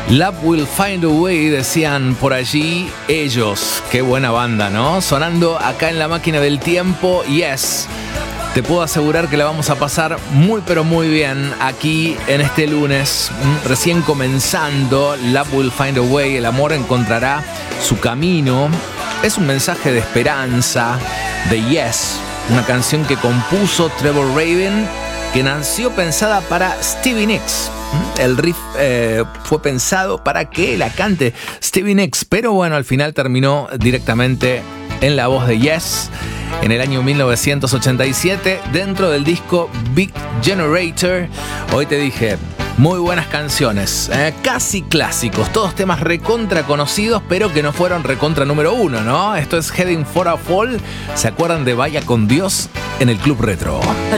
Love Will Find a Way, decían por allí ellos. Qué buena banda, ¿no? Sonando acá en la máquina del tiempo. Yes, te puedo asegurar que la vamos a pasar muy pero muy bien aquí en este lunes, recién comenzando. Love Will Find a Way, el amor encontrará su camino. Es un mensaje de esperanza, de Yes, una canción que compuso Trevor Rabin, que nació pensada para Stevie Nicks. El riff fue pensado para que la cante Stevie Nicks, pero bueno, al final terminó directamente en la voz de Yes en el año 1987 dentro del disco Big Generator. Hoy te dije, muy buenas canciones, casi clásicos, todos temas recontra conocidos, pero que no fueron recontra número uno, ¿no? Esto es Heading for a Fall. ¿Se acuerdan de Vaya con Dios en el Club Retro?